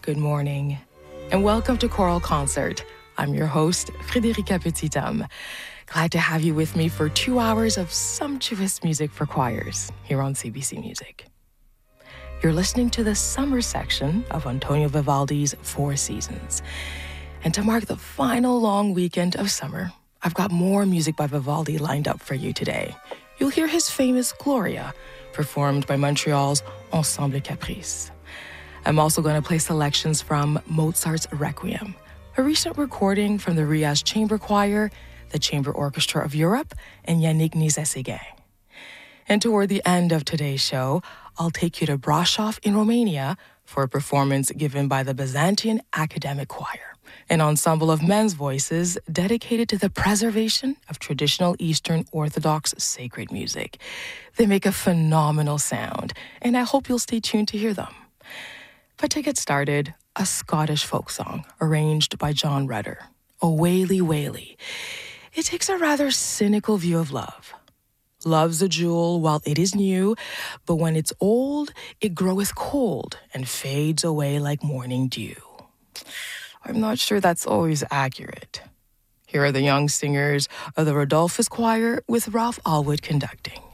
Good morning, and welcome to Choral Concert. I'm your host, Frédérica Petit-Homme. Glad to have you with me for 2 hours of sumptuous music for choirs here on CBC Music. You're listening to the summer section of Antonio Vivaldi's Four Seasons. And to mark the final long weekend of summer, I've got more music by Vivaldi lined up for you today. You'll hear his famous Gloria, performed by Montreal's Ensemble Caprice. I'm also going to play selections from Mozart's Requiem, a recent recording from the Rias Chamber Choir, the Chamber Orchestra of Europe, and Yannick Nizet-Séguin. And toward the end of today's show, I'll take you to Brașov in Romania for a performance given by the Byzantine Academic Choir, an ensemble of men's voices dedicated to the preservation of traditional Eastern Orthodox sacred music. They make a phenomenal sound, and I hope you'll stay tuned to hear them. But to get started, a Scottish folk song arranged by John Rutter, O Waly Waly. It takes a rather cynical view of love. Love's a jewel while it is new, but when it's old, it groweth cold and fades away like morning dew. I'm not sure that's always accurate. Here are the young singers of the Rodolphus Choir with Ralph Allwood conducting.